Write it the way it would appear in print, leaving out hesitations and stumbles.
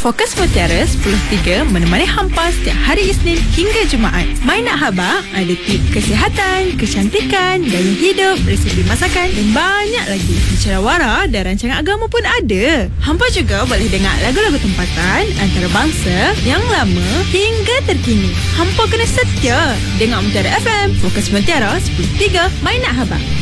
Fokus Mutiara 10.3 menemani hampa setiap hari Isnin hingga Jumaat. My Nak Khabar ada tips kesihatan, kecantikan, gaya hidup, resepi masakan dan banyak lagi. Bicara wara dan rancangan agama pun ada. Hampa juga boleh dengar lagu-lagu tempatan antarabangsa yang lama hingga terkini. Hampa kena setia dengar Mutiara FM. Fokus Mutiara 10.3 My Nak Khabar.